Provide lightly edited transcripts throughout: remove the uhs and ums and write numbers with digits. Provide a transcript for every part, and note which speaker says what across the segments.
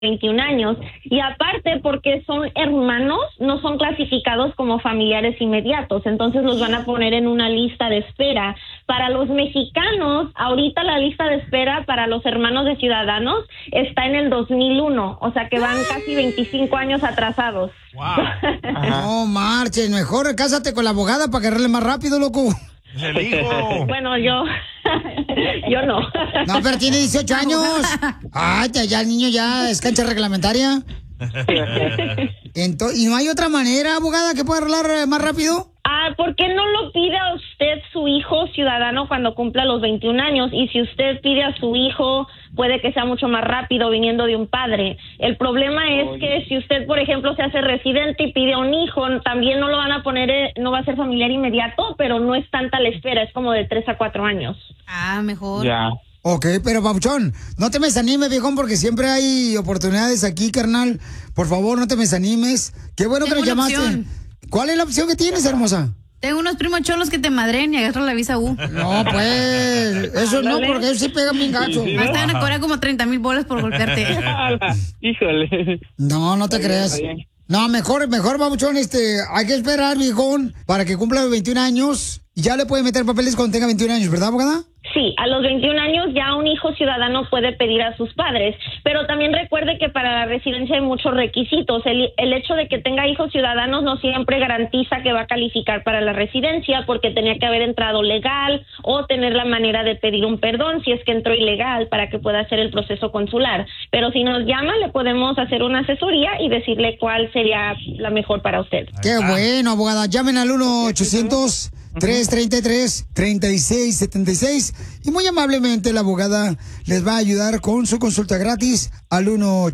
Speaker 1: 21 años, y aparte porque son hermanos, no son clasificados como familiares inmediatos, entonces los van a poner en una lista de espera. Para los mexicanos, ahorita la lista de espera para los hermanos de ciudadanos está en el 2001, o sea que van casi 25 años atrasados.
Speaker 2: No marches, mejor cásate con la abogada para agarrarle más rápido, loco.
Speaker 3: El hijo.
Speaker 1: Bueno, yo no.
Speaker 2: No, pero tiene 18 años. Ay, ya el niño ya es cancha reglamentaria. ¿Y no hay otra manera, abogada, que pueda arreglar más rápido?
Speaker 1: ¿Por qué no lo pide a usted su hijo ciudadano cuando cumpla los 21 años? Y si usted pide a su hijo, puede que sea mucho más rápido viniendo de un padre. El problema es que si usted, por ejemplo, se hace residente y pide a un hijo, también no lo van a poner, no va a ser familiar inmediato, pero no es tanta la espera, es como de 3 a 4 años.
Speaker 4: Mejor.
Speaker 3: Ya.
Speaker 2: Ok, pero papuchón, no te me desanimes, viejón, porque siempre hay oportunidades aquí, carnal. Por favor, no te me desanimes. Qué bueno que nos llamaste.
Speaker 4: Opción.
Speaker 2: ¿Cuál es la opción que tienes, hermosa?
Speaker 4: Tengo unos primos cholos que te madren y agarran la visa U.
Speaker 2: No, pues, eso no, porque ellos sí pegan bien gacho.
Speaker 4: Me están a cobrar como 30,000 bolas por golpearte.
Speaker 3: Híjole.
Speaker 2: No te creas. No, mejor, babuchón, hay que esperar, viejón, para que cumpla los 21 años. Ya le puede meter papeles cuando tenga 21 años, ¿verdad, abogada?
Speaker 1: Sí, a los 21 años ya un hijo ciudadano puede pedir a sus padres, pero también recuerde que para la residencia hay muchos requisitos. El hecho de que tenga hijos ciudadanos no siempre garantiza que va a calificar para la residencia, porque tenía que haber entrado legal o tener la manera de pedir un perdón si es que entró ilegal para que pueda hacer el proceso consular. Pero si nos llama, le podemos hacer una asesoría y decirle cuál sería la mejor para usted.
Speaker 2: Qué bueno, abogada. Llamen al 1-800-333-3676 y muy amablemente la abogada les va a ayudar con su consulta gratis al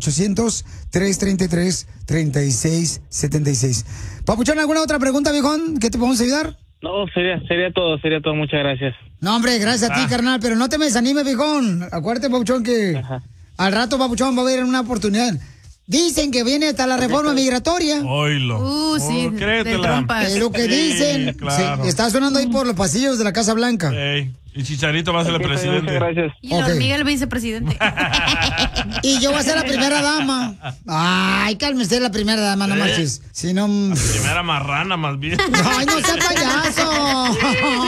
Speaker 2: 1-800-333-3676. Papuchón, ¿alguna otra pregunta, viejón? ¿Qué te podemos ayudar?
Speaker 3: No, sería todo, muchas gracias.
Speaker 2: No, hombre, gracias a ti, carnal, pero no te me desanimes, viejón. Acuérdate, Papuchón, que al rato, Papuchón, va a haber una oportunidad. Dicen que viene hasta la reforma migratoria.
Speaker 5: Oílo.
Speaker 4: Sí,
Speaker 5: créetela.
Speaker 2: Es lo que dicen.
Speaker 5: Claro.
Speaker 2: Está sonando ahí por los pasillos de la Casa Blanca.
Speaker 5: Y Chicharito va a ser el presidente.
Speaker 3: Gracias.
Speaker 4: Y la hormiga el vicepresidente.
Speaker 2: Y yo voy a ser la primera dama. Ay, cálmese, la primera dama, no marches. Si no...
Speaker 5: La primera marrana, más bien.
Speaker 2: Ay, no sea payaso.